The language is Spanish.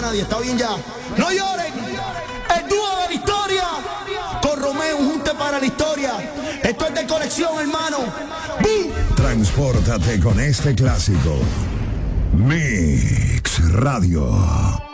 nadie, está bien ya. No lloren, el dúo de la historia, con Romeo, un junte para la historia. Esto es de colección, hermano. ¡Bum! Transpórtate con este clásico. Mix Radio.